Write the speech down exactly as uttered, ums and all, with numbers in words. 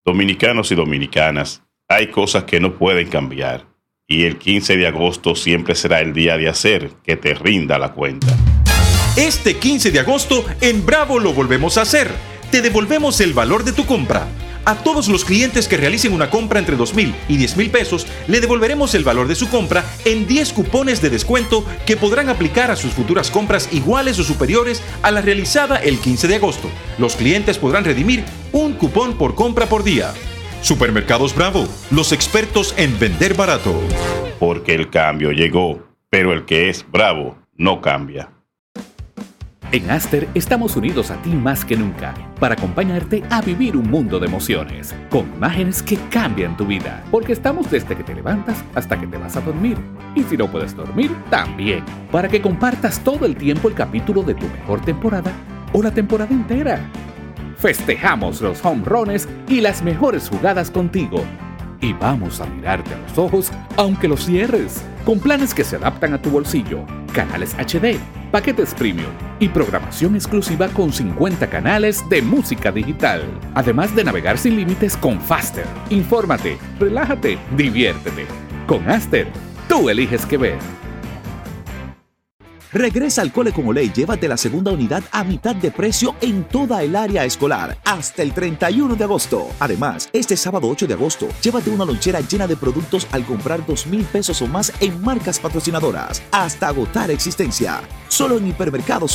Dominicanos y dominicanas, hay cosas que no pueden cambiar. Y el quince de agosto siempre será el día de hacer que te rinda la cuenta. Este quince de agosto en Bravo lo volvemos a hacer. Te devolvemos el valor de tu compra. A todos los clientes que realicen una compra entre dos mil y diez mil pesos, le devolveremos el valor de su compra en diez cupones de descuento que podrán aplicar a sus futuras compras iguales o superiores a la realizada el quince de agosto. Los clientes podrán redimir un cupón por compra por día. Supermercados Bravo, los expertos en vender barato. Porque el cambio llegó, pero el que es bravo no cambia. En Aster estamos unidos a ti más que nunca para acompañarte a vivir un mundo de emociones, con imágenes que cambian tu vida, porque estamos desde que te levantas hasta que te vas a dormir. Y si no puedes dormir, también, para que compartas todo el tiempo el capítulo de tu mejor temporada o la temporada entera. Festejamos los home runs y las mejores jugadas contigo. Y vamos a mirarte a los ojos aunque los cierres, con planes que se adaptan a tu bolsillo, canales H D, paquetes premium y programación exclusiva con cincuenta canales de música digital. Además de navegar sin límites con Faster. Infórmate, relájate, diviértete. Con Aster, tú eliges qué ver. Regresa al cole con Olé y llévate la segunda unidad a mitad de precio en toda el área escolar hasta el treinta y uno de agosto. Además, este sábado ocho de agosto, llévate una lonchera llena de productos al comprar dos mil pesos o más en marcas patrocinadoras hasta agotar existencia. Solo en Hipermercados